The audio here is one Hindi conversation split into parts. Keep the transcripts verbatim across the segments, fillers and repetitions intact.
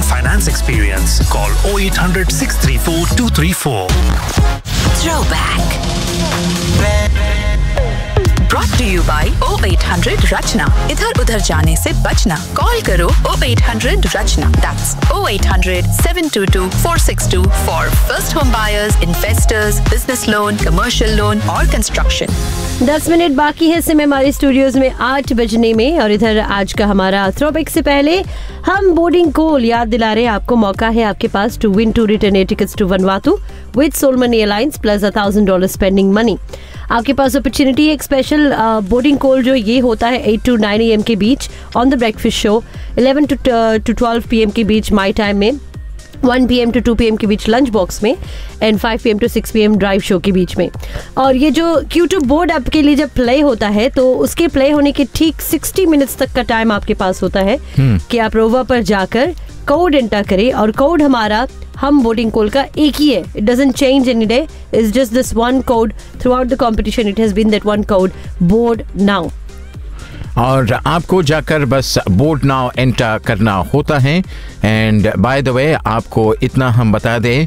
and finance experience. Call oh eight hundred, six three four, two three four. Throwback. Brought to you by oh eight hundred Rachna. इधर उधर जाने से बचना. Call करो oh eight hundred Rachna. That's oh eight hundred, seven two two, four six two for first home buyers, investors, business loan, commercial loan और construction. दस मिनट बाकी है समय हमारे स्टूडियोज में आठ बजने में, और इधर आज का हमारा थ्रोबैक से पहले हम बोर्डिंग कोल याद दिला रहे हैं. आपको मौका है आपके पास to win to return air tickets to वनवातु with Solomon airlines plus a thousand dollar spending money. आपके पास अपॉर्चुनिटी एक स्पेशल बोर्डिंग कोल जो ये होता है eight to nine A M के बीच on the breakfast show, eleven to twelve P M के बीच माई टाइम में, one P M to to P M के बीच लंच बॉक्स में, and five P M to six P M drive show के बीच में. और ये जो क्यू टू बोर्ड आपके लिए जब प्ले होता है तो उसके प्ले होने के ठीक सिक्सटी मिनट्स तक का टाइम आपके पास होता है hmm. कि आप रोवा पर जाकर कोड एंटर करें. और कोड हमारा हम बोर्डिंग कोल का एक ही है. It doesn't change any day. It's just this one code through out the competition. It has been that one code, board now. और आपको जाकर बस बोर्ड नाउ एंटर करना होता है. एंड बाय द वे आपको इतना हम बता दें,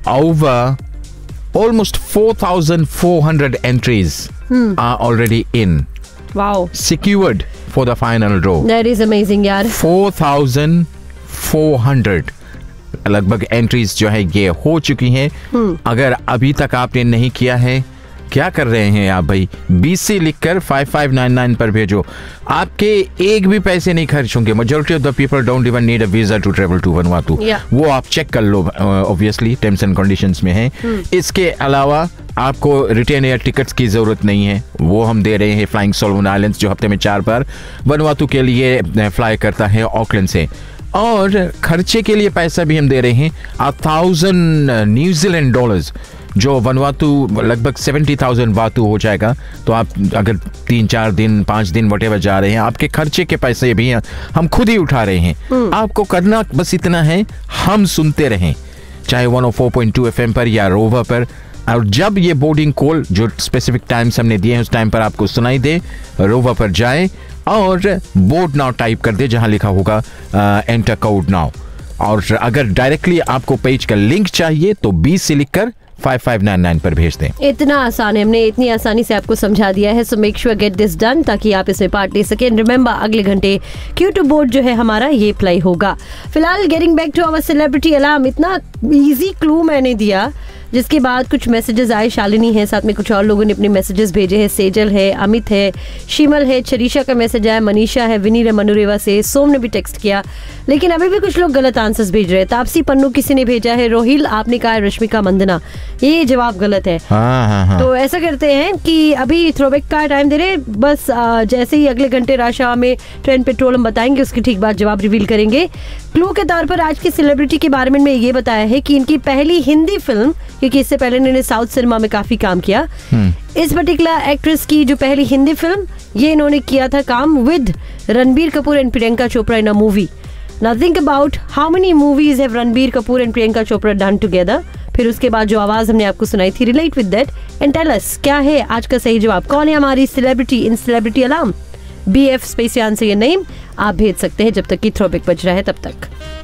over almost four thousand four hundred entries hmm. are already in. Wow. Secured for the final draw. That is amazing यार. four thousand four hundred लगभग एंट्रीज जो है ये हो चुकी हैं. hmm. अगर अभी तक आपने नहीं किया है, क्या कर रहे हैं आप भाई? बीसी लिखकर फाइव फाइव नाइन नाइन पर भेजो. आपके एक भी पैसे नहीं खर्च होंगे. Majority of the people don't even need a visa to travel to वनवातु. वो आप चेक कर लो, ऑब्वियसली टर्म्स एंड कंडीशंस में है. hmm. इसके अलावा आपको रिटर्न एयर टिकट्स की जरूरत नहीं है. वो हम दे रहे हैं फ्लाइंग सोलोमन आइलैंड्स, जो हफ्ते में चार बार वनवातु के लिए फ्लाई करता है ऑकलैंड से. और खर्चे के लिए पैसा भी हम दे रहे हैं अ थाउजेंड न्यूजीलैंड डॉलर्स, जो वनवातु लगभग सेवेंटी थाउजेंड वातु हो जाएगा. तो आप अगर तीन चार दिन पाँच दिन वटेवर जा रहे हैं, आपके खर्चे के पैसे भी हम खुद ही उठा रहे हैं. hmm. आपको करना बस इतना है, हम सुनते रहें, चाहे one oh four point two F M पर या रोवा पर. और जब ये बोर्डिंग कॉल जो स्पेसिफिक टाइम्स हमने दिए हैं उस टाइम पर आपको सुनाई दे, रोवा पर जाए और बोर्ड नाउ टाइप कर दे जहां लिखा होगा एंटर कोड नाउ. और अगर डायरेक्टली आपको पेज का लिंक चाहिए तो बीस से लिखकर फाइव फाइव नाइन नाइन पर भेज दें. इतना आसान है, हमने इतनी आसानी से आपको समझा दिया है. So make sure get this done ताकि आप इसमें पार्ट ले सकें. रिमेंबर अगले घंटे क्यू टू बोर्ड जो है हमारा ये प्ले होगा. फिलहाल getting back to our celebrity alarm. इतना इजी क्लू मैंने दिया जिसके बाद कुछ मैसेजेस आए. शालिनी है, साथ में कुछ और लोगों ने अपने मैसेजेस भेजे हैं. सेजल है, अमित है, शिमल है, शरीशा का मैसेज आया, मनीषा है, विनी मनुरेवा से, सोम ने भी टेक्स्ट किया. लेकिन अभी भी कुछ लोग गलत आंसर्स भेज रहे हैं. तापसी पन्नू किसी ने भेजा है. रोहिल आपने कहा है रश्मिका मंदना, ये जवाब गलत है. हाँ, हाँ, हाँ. तो ऐसा करते हैं कि अभी थ्रोबैक का टाइम दे रहे, बस जैसे ही अगले घंटे राशा में ट्रेंड पेट्रोल हम बताएंगे उसके ठीक बाद जवाब रिवील करेंगे. क्लू के तौर पर आज की सेलिब्रिटी के बारे में ये बताया है कि इनकी पहली हिंदी फिल्म, क्योंकि इससे पहले इन्होंने साउथ सिनेमा में काफी काम किया. hmm. इस पर्टिकुलर एक्ट्रेस की जो पहली हिंदी फिल्म, ये इन्होंने किया था काम with Ranbir Kapoor and Priyanka Chopra in a movie. Now think about how many movies have Ranbir Kapoor and Priyanka Chopra done together. फिर उसके बाद जो आवाज हमने आपको सुनाई थी, relate with that and tell us क्या है आज का सही जवाब. कौन है हमारी celebrity in celebrity alarm? B F space answer your name आप भेज सकते हैं जब तक कि थ्रोबैक बज रहा है तब तक.